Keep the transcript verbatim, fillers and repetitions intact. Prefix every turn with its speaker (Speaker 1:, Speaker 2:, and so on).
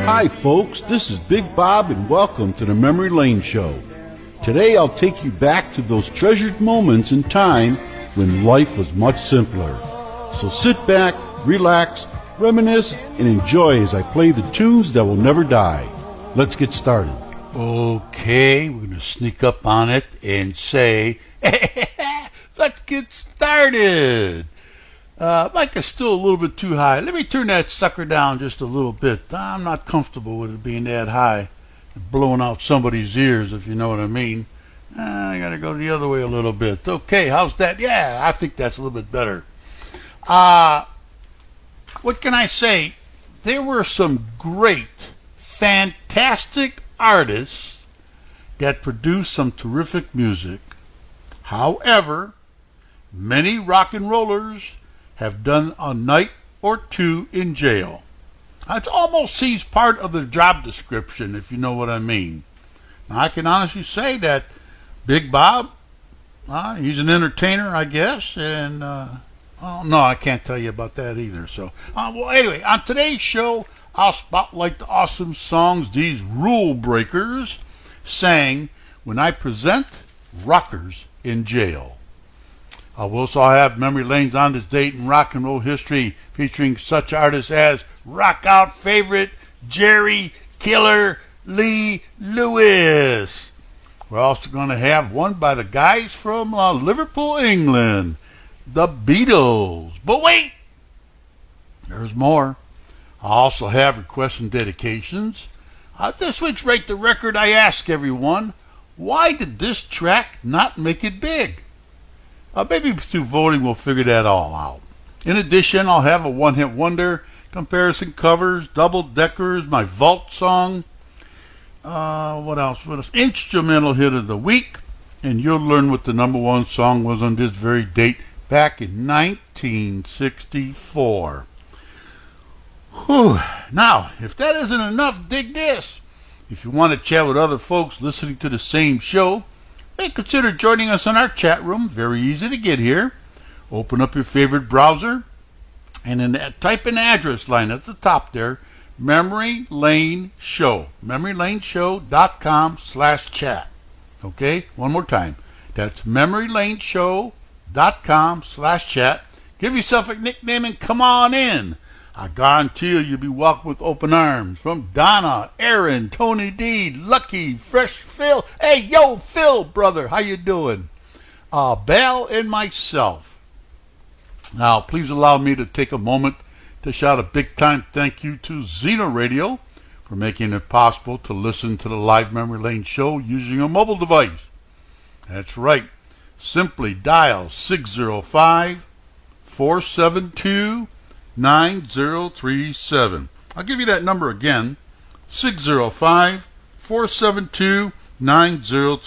Speaker 1: Hi folks, this is Big Bob and welcome to the Memory Lane Show. Today I'll take you back to those treasured moments in time when life was much simpler. So sit back, relax, reminisce, and enjoy as I play the tunes that will never die. Let's get started.
Speaker 2: Okay, we're going to sneak up on it and say, let's get started. Uh, mic is still a little bit too high. Let me turn that sucker down just a little bit. I'm not comfortable with it being that high, blowing out somebody's ears, if you know what I mean. Uh, I got to go the other way a little bit. Okay, how's that? Yeah, I think that's a little bit better. Uh, what can I say? There were some great, fantastic artists that produced some terrific music. However, many rock and rollers have done a night or two in jail. It almost seems part of the job description, if you know what I mean. Now, I can honestly say that Big Bob, uh, he's an entertainer, I guess, and uh, oh no, I can't tell you about that either. So, uh, well, anyway, on today's show, I'll spotlight the awesome songs these rule breakers sang when I present Rockers in Jail. I will also have memory lanes on this date in rock and roll history featuring such artists as rock out favorite Jerry Killer Lee Lewis. We're also going to have one by the guys from uh, Liverpool, England, the Beatles. But wait, there's more. I also have requests and dedications. Uh, this week's Rate the Record, I ask everyone, why did this track not make it big? Uh, maybe through voting we'll figure that all out. In addition, I'll have a one-hit wonder, comparison covers, double-deckers, my vault song. Uh, what else? What else? Instrumental hit of the week. And you'll learn what the number one song was on this very date back in nineteen sixty-four. Whew. Now, if that isn't enough, dig this. If you want to chat with other folks listening to the same show, hey, consider joining us in our chat room. Very easy to get here. Open up your favorite browser and then type an address line at the top there, Memory Lane Show. MemoryLaneShow.com slash chat. Okay, one more time. That's MemoryLaneShow.com slash chat. Give yourself a nickname and come on in. I guarantee you you'll be welcomed with open arms from Donna, Aaron, Tony D, Lucky, Fresh Phil. Hey, yo, Phil, brother, how you doing? Uh, Belle and myself. Now, please allow me to take a moment to shout a big-time thank you to Zeno Radio for making it possible to listen to the live Memory Lane Show using a mobile device. That's right. Simply dial six zero five, four seven two, nine zero three seven. I'll give you that number again, six zero five, four seven two, nine zero three seven.